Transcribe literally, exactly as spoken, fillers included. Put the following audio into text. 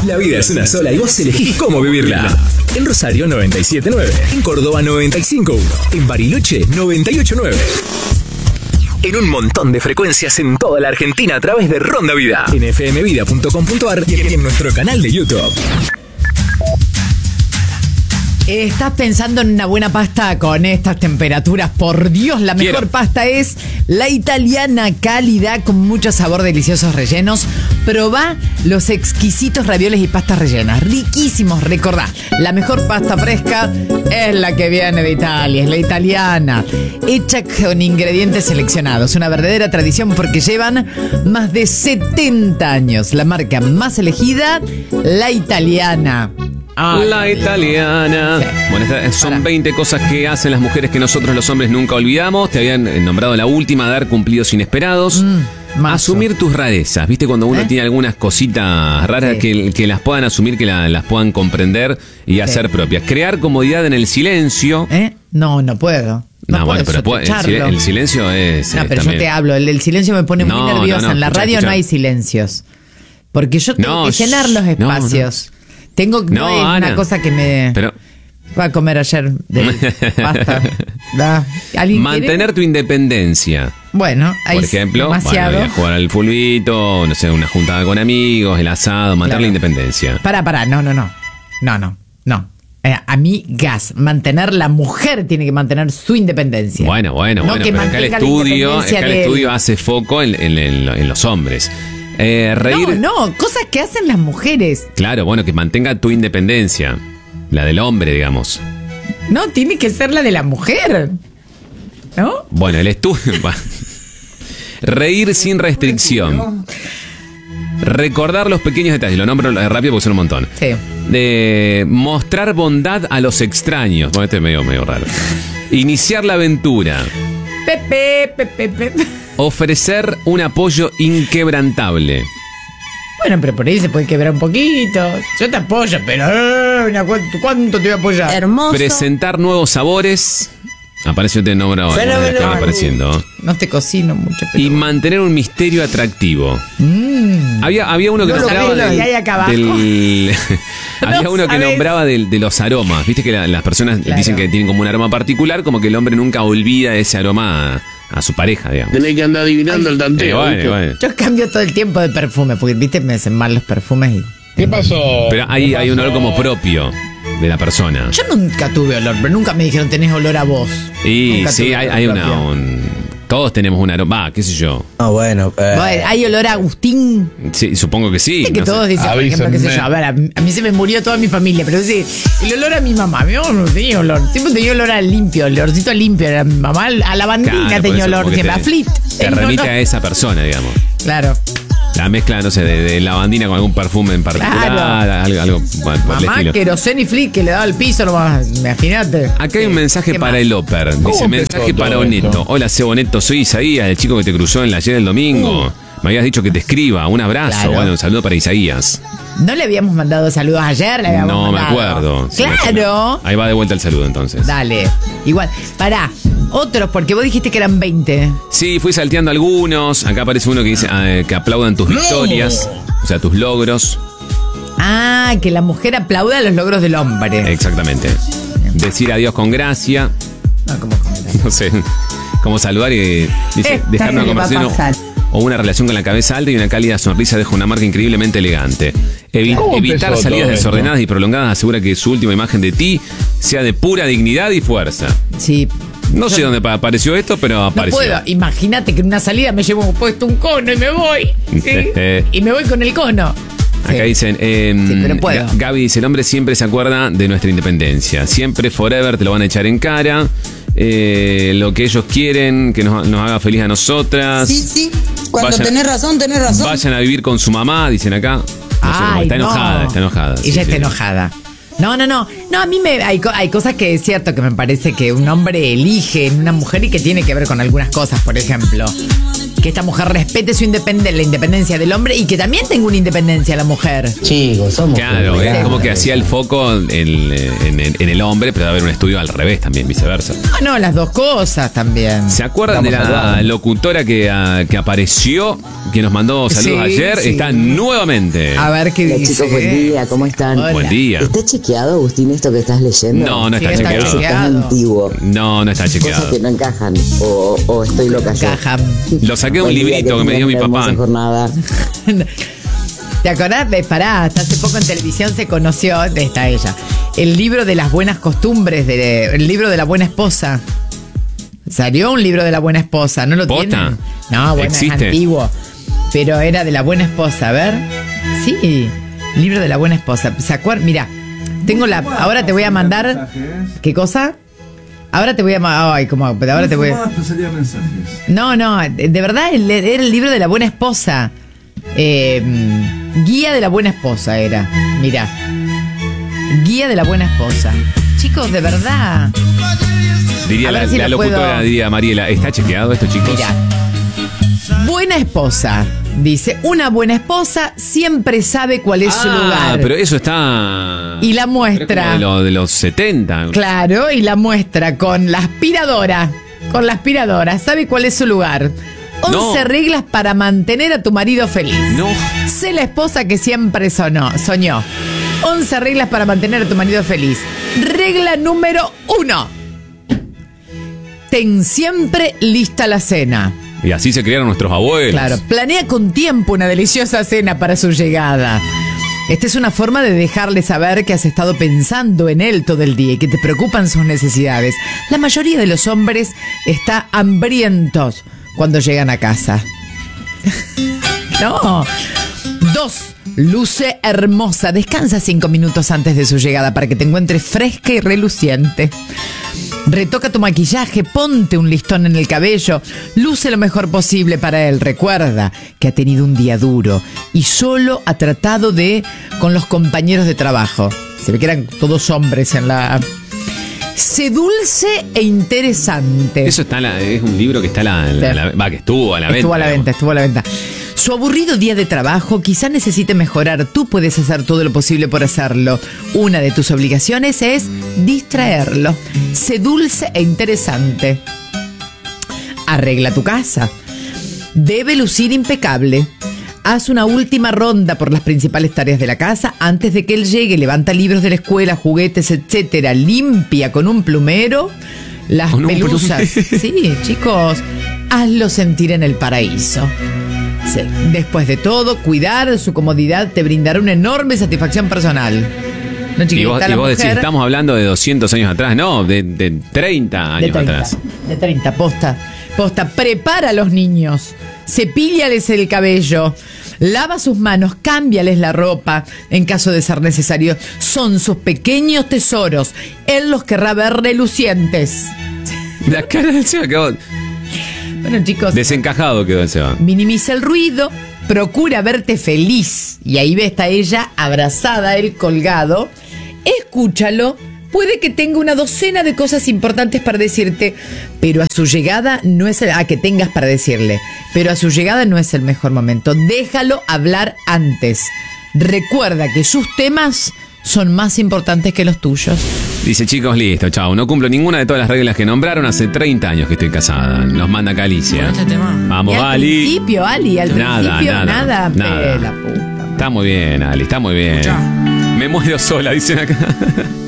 La vida es una sola y vos elegís cómo vivirla. En Rosario noventa y siete punto nueve, en Córdoba noventa y cinco punto uno, en Bariloche noventa y ocho punto nueve. En un montón de frecuencias en toda la Argentina a través de Ronda Vida, en f m vida punto com punto a r y en nuestro canal de YouTube. ¿Estás pensando en una buena pasta con estas temperaturas? Por Dios, la mejor Quiero. pasta es la italiana, cálida, con mucho sabor, deliciosos rellenos. Probá los exquisitos ravioles y pastas rellenas, riquísimos. Recordá, la mejor pasta fresca es la que viene de Italia, es la italiana, hecha con ingredientes seleccionados. Una verdadera tradición porque llevan más de setenta años. La marca más elegida, la italiana. Ay, La italiana. Sí. Bueno, esta- son Para. veinte cosas que hacen las mujeres que nosotros los hombres nunca olvidamos. Te habían eh, nombrado la última, dar cumplidos inesperados. Mm, mazo. Asumir tus rarezas. ¿Viste? Cuando uno ¿Eh? tiene algunas cositas raras Sí. que, que las puedan asumir, que la- las puedan comprender y hacer propias. Crear comodidad en el silencio. ¿Eh? No, no puedo. No, No, puedo bueno, pero puede- el, sospecharlo. silen- el silencio es. No, eh, pero también- yo te hablo. El del silencio me pone muy No, nerviosa. no, no, en la escucha, radio escucha. no hay silencios. Porque yo tengo No, que llenar los shh, no, no. espacios. Tengo no, No, es Ana. una cosa que me Pero. va a comer ayer de pasta. Da. ¿Alguien Mantener quiere? tu independencia. Bueno, ahí Por es ejemplo, bueno, demasiado. ir a jugar al fulbito, no sé, una juntada con amigos, el asado, mantener Claro. la independencia. Pará, pará, no, no, no. No, no, no. Eh, a mí, gas, mantener, la mujer tiene que mantener su independencia. Bueno, bueno, No bueno, que pero acá el mantenga la estudio, independencia acá el de él. estudio hace foco en, en- en- en los hombres. Eh, reír, No, no, cosas que hacen las mujeres. claro, bueno, que mantenga tu independencia, la del hombre, digamos. No, tiene que ser la de la mujer. ¿No? Bueno, el estudio... va. Reír sin restricción. Recordar los pequeños detalles, lo nombro rápido porque son un montón. Sí. De mostrar bondad a los extraños. Bueno, este es medio, medio raro. Iniciar la aventura. Pepe, pepe, pepe. Ofrecer un apoyo inquebrantable. Bueno, pero por ahí se puede quebrar un poquito. Yo te apoyo, pero eh, una cu- ¿cuánto te voy a apoyar? Hermoso. Presentar nuevos sabores. Aparece este nombre ahora, Fenomenal. que van apareciendo. No te cocino mucho, pero... Y mantener un misterio atractivo. Mm. Había, había uno que No nombraba sabés lo del, que hay acá abajo. del- había No uno que sabés. nombraba del- de los aromas. Viste que la- las personas Claro. dicen que tienen como un aroma particular, como que el hombre nunca olvida ese aroma a, a su pareja, digamos. Tenés que andar adivinando el Eh, tanteo. bueno, ¿viste? bueno. Yo cambio todo el tiempo de perfume, porque viste, me hacen mal los perfumes y... ¿Qué pasó? Pero hay, hay un olor como propio de la persona. Yo nunca tuve olor, pero nunca me dijeron tenés olor a vos. Y Nunca sí, tuve hay, olor hay una... propio. un- todos tenemos un aroma, va, qué sé yo. Ah, bueno, eh, Bueno, ¿hay olor a Agustín? Sí, supongo que sí. Viste que no sé. todos dicen, por ejemplo, qué sé yo, a ver, a, a mí se me murió toda mi familia, pero sí, el olor a mi mamá, mi mamá no tenía olor, siempre tenía olor a limpio, olorcito a limpio, a mi mamá a lavandina Claro, por tenía eso, olor, porque siempre te- a Flit. Te El remite olor- a esa persona, digamos. Claro, La mezcla, no sé, de, de lavandina con algún perfume en particular, Claro. algo, algo bueno, por el mamá, estilo. queroseno y Flit que le daba al piso nomás, imagínate. Acá hay un mensaje ¿Qué para más? el Oper. Dice, empezó mensaje todo para esto? Oneto. Hola, Sebo Neto, soy Isaías, el chico que te cruzó en la ayer del domingo. Me habías dicho que te escriba. Un abrazo. Claro. Bueno, un saludo para Isaías. ¿No le habíamos mandado saludos ayer? Le habíamos No me mandado. acuerdo. Claro. Ahí va de vuelta el saludo entonces. Dale. Igual. Pará. Otros, porque vos dijiste que eran veinte. Sí, fui salteando algunos. Acá aparece uno que dice ah, que aplaudan tus victorias. O sea, tus logros. Ah, que la mujer aplauda los logros del hombre. Exactamente. Decir adiós con gracia. No, como No sé. Como saludar y dice, Esta dejar una me va a conversación pasar. o una relación con la cabeza alta y una cálida sonrisa deja una marca increíblemente elegante. Evi- ¿Cómo evitar empezó salidas todo esto? desordenadas y prolongadas asegura que su última imagen de ti sea de pura dignidad y fuerza. Sí. No Yo sé dónde pa- apareció esto, pero No apareció. puedo. Imagínate que en una salida me llevo puesto un cono y me voy. ¿sí? Y me voy con el cono. Acá Sí. dicen, eh, Sí, pero puedo. Ga- Gaby dice, el hombre siempre se acuerda de nuestra independencia. Siempre, forever, te lo van a echar en cara. Eh, lo que ellos quieren, que nos, nos haga feliz a nosotras. Sí, sí. Cuando Vayan- tenés razón, tenés razón. Vayan a vivir con su mamá, dicen acá. No sé, Ay, está no. enojada, está enojada. sí, Ella está sí. enojada. No, no, no. No, a mí me hay, co- hay cosas que es cierto que me parece que un hombre elige en una mujer y que tiene que ver con algunas cosas, por ejemplo. que esta mujer respete su independen- la independencia del hombre y que también tenga una independencia la mujer. Chicos, somos Claro, jubilados. es como que hacía el foco en, en, en- en el hombre, pero debe haber un estudio al revés también, viceversa. Ah, no, las dos cosas también. ¿Se acuerdan Estamos de la hablando. locutora que, ah, que apareció, que nos mandó saludos Sí, ayer? sí. Está nuevamente. A ver qué Hola dice. chicos, buen día, ¿cómo están? Hola. Buen día. ¿Está chequeado, Agustín, esto que estás leyendo? No, no Sí, está está chequeado. Parece tan chequeado. antiguo. No, no está Cosas chequeado. que no encajan. O, o estoy loca yo. Caja. Lo saqué de un Buen día, librito que me dio mi tengan una papá. hermosa jornada. ¿Te acordás? Ve, Pará, hasta hace poco en televisión se conoció, está ella, el libro de las buenas costumbres, de, el libro de la buena esposa. Salió un libro de la buena esposa, ¿no lo ¿Posta? tienen? No, bueno, ¿Existe? es antiguo. Pero era de la buena esposa, a ver. Sí, libro de la buena esposa. ¿Se acuerdan? Mira, tengo la. Ahora te voy a mandar. ¿Qué cosa? Ahora te voy a. ma- Ay, como. Pero ahora te voy a. No, no, de de verdad el- era el libro de la buena esposa. Eh, guía de la buena esposa era. Mira. Guía de la buena esposa. Chicos, de verdad. Diría A la, ver si la lo locutora, puedo- diría Mariela, ¿está chequeado esto, chicos? Mira. Buena esposa. Dice, una buena esposa siempre sabe cuál es su Ah, lugar. pero eso está... Y la pero muestra. es como de, lo- de los setenta. Claro, y la muestra con la aspiradora. Con la aspiradora. ¿Sabe cuál es su lugar? once No. reglas para mantener a tu marido feliz. No. Sé la esposa que siempre sonó, soñó. once reglas para mantener a tu marido feliz. Regla número uno. Ten siempre lista la cena. Y así se criaron nuestros abuelos. Claro, planea con tiempo una deliciosa cena para su llegada. Esta es una forma de dejarle saber que has estado pensando en él todo el día y que te preocupan sus necesidades. La mayoría de los hombres está hambrientos cuando llegan a casa. No. Dos. Luce hermosa. Descansa cinco minutos antes de su llegada para que te encuentres fresca y reluciente. Retoca tu maquillaje, ponte un listón en el cabello, luce lo mejor posible para él. Recuerda que ha tenido un día duro y solo ha tratado de con los compañeros de trabajo. Se ve que eran todos hombres en la... Sé dulce e interesante. Eso está en la- es un libro que está a la, a la- a la- va, que estuvo a la venta. Estuvo a la digamos. venta, estuvo a la venta. Su aburrido día de trabajo quizá necesite mejorar. Tú puedes hacer todo lo posible por hacerlo. Una de tus obligaciones es distraerlo. Sé dulce e interesante. Arregla tu casa. Debe lucir impecable. Haz una última ronda por las principales tareas de la casa antes de que él llegue. Levanta libros de la escuela, juguetes, etcétera. Limpia con un plumero las Con un pelusas. plumero. Sí, chicos, hazlo sentir en el paraíso. Sí. Después de todo, cuidar su comodidad te brindará una enorme satisfacción personal. No, Y chiquita, vos, y la vos decís, mujer estamos hablando de doscientos años atrás, no, de, de treinta de años treinta, atrás. de treinta, posta. Posta, prepara a los niños. Cepíllales el cabello. Lava sus manos, cámbiales la ropa en caso de ser necesario. Son sus pequeños tesoros. Él los querrá ver relucientes. La cara del Seba quedó Bueno, chicos, desencajado, quedó el Seba. minimiza el ruido, procura verte feliz. Y ahí ve está ella abrazada, él colgado. Escúchalo. Puede que tenga una docena de cosas importantes para decirte, pero a su llegada no es el... Ah, que tengas para decirle. Pero a su llegada no es el mejor momento. Déjalo hablar antes. Recuerda que sus temas son más importantes que los tuyos. Dice, chicos, listo, chao. No cumplo ninguna de todas las reglas que nombraron. Hace treinta años que estoy casada. Nos manda Calicia. Vamos, Y al Ali. principio, Ali, al Nada, principio, nada, nada. nada. pe, la puta. Está muy bien, Ali, está muy bien. Me muero sola, dicen acá.